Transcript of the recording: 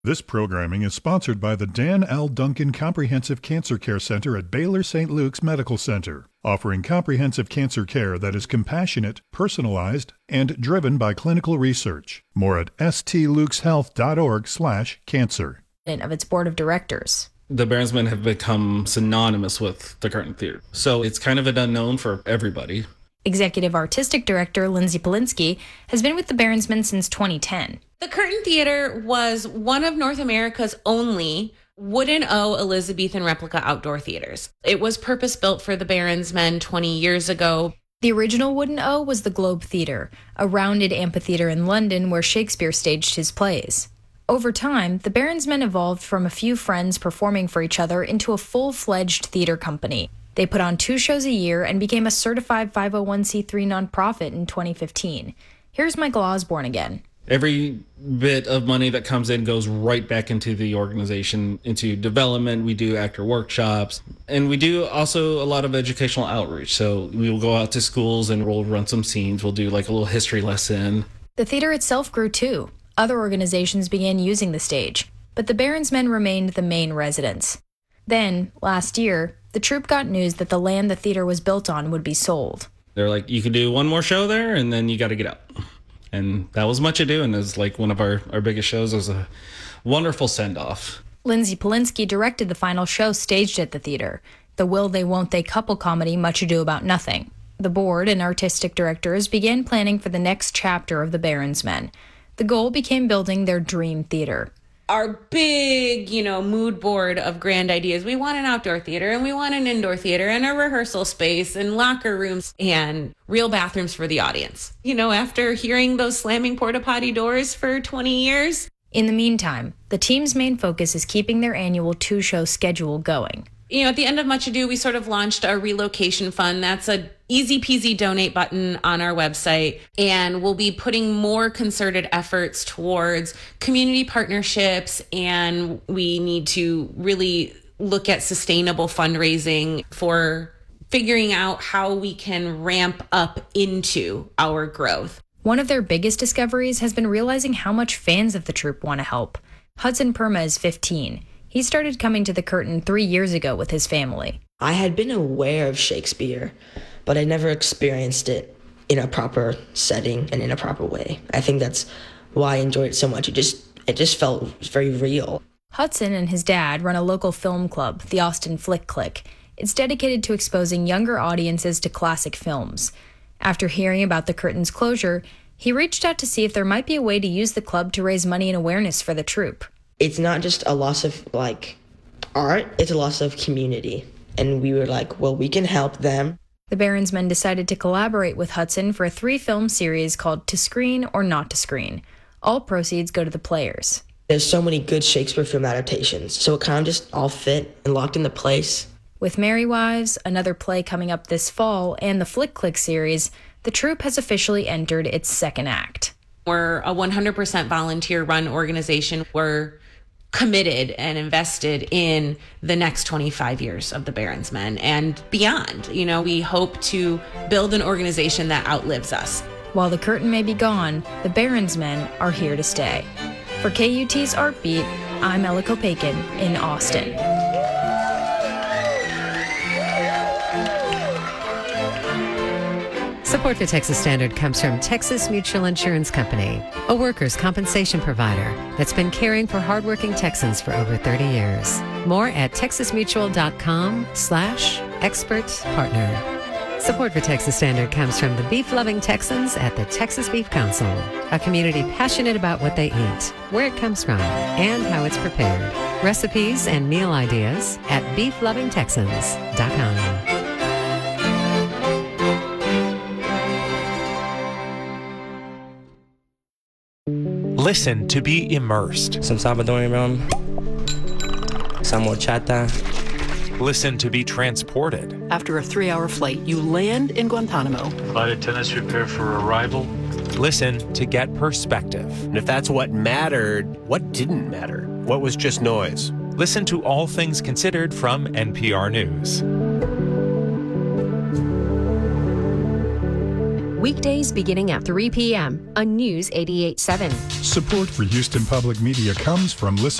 This programming is sponsored by the Dan L. Duncan Comprehensive Cancer Care Center at Baylor St. Luke's Medical Center, offering comprehensive cancer care that is compassionate, personalized, and driven by clinical research. More at stlukeshealth.org/cancer. Of its board of directors. The Berensmen have become synonymous with the Curtin Theater, so it's kind of an unknown for everybody. Executive Artistic Director Lindsay Polinsky has been with the Berensmen since 2010. The Curtin Theater was one of North America's only wooden O Elizabethan replica outdoor theaters. It was purpose-built for the Berensmen 20 years ago. The original wooden O was the Globe Theatre, a rounded amphitheater in London where Shakespeare staged his plays. Over time, the Berensmen evolved from a few friends performing for each other into a full-fledged theater company. They put on 2 shows a year and became a certified 501c3 nonprofit in 2015. Here's Michael Osborne again. Every bit of money that comes in goes right back into the organization, into development. We do actor workshops, and we do also a lot of educational outreach. So we will go out to schools and we'll run some scenes. We'll do like a little history lesson. The theater itself grew too. Other organizations began using the stage, but the Berensmen remained the main residents. Then, last year, the troupe got news that the land the theater was built on would be sold. They're like, you could do one more show there, and then you got to get out. And that was much ado, and it was like one of our biggest shows. It was a wonderful send-off. Lindsay Polinsky directed the final show staged at the theater, the Will They Won't They couple comedy Much Ado About Nothing. The board and artistic directors began planning for the next chapter of the Berensmen. The goal became building their dream theater. Our big, mood board of grand ideas. We want an outdoor theater and we want an indoor theater and a rehearsal space and locker rooms and real bathrooms for the audience. After hearing those slamming porta potty doors for 20 years. In the meantime, the team's main focus is keeping their annual 2-show schedule going. At the end of Much Ado, we sort of launched a relocation fund. That's a easy peasy donate button on our website. And we'll be putting more concerted efforts towards community partnerships. And we need to really look at sustainable fundraising for figuring out how we can ramp up into our growth. One of their biggest discoveries has been realizing how much fans of the troupe want to help. Hudson Perma is 15. He started coming to the Curtin 3 years ago with his family. I had been aware of Shakespeare, but I never experienced it in a proper setting and in a proper way. I think that's why I enjoyed it so much. It just felt very real. Hudson and his dad run a local film club, the Austin Flick Click. It's dedicated to exposing younger audiences to classic films. After hearing about the Curtin's closure, he reached out to see if there might be a way to use the club to raise money and awareness for the troupe. It's not just a loss of art, it's a loss of community. And we were like, well, we can help them. The Berensmen decided to collaborate with Hudson for a 3-film series called To Screen or Not to Screen. All proceeds go to the players. There's so many good Shakespeare film adaptations, so it kind of just all fit and locked into place. With Merry Wives, another play coming up this fall, and the Flick Click series, the troupe has officially entered its second act. We're a 100% volunteer-run organization. We're committed and invested in the next 25 years of the Berensmen and beyond. We hope to build an organization that outlives us. While the Curtin may be gone, the Berensmen are here to stay. For KUT's Art Beat, I'm Ella Kopeikin in Austin. Support for Texas Standard comes from Texas Mutual Insurance Company, a workers' compensation provider that's been caring for hardworking Texans for over 30 years. More at texasmutual.com/expert partner. Support for Texas Standard comes from the beef-loving Texans at the Texas Beef Council, a community passionate about what they eat, where it comes from, and how it's prepared. Recipes and meal ideas at beeflovingtexans.com. Listen to be immersed. Some Salvadorian rum, some horchata. Listen to be transported. After a 3-hour flight, you land in Guantanamo. Flight attendants prepare for arrival. Listen to get perspective. And if that's what mattered, what didn't matter? What was just noise? Listen to All Things Considered from NPR News. Weekdays beginning at 3 p.m. on News 88.7. Support for Houston Public Media comes from Listen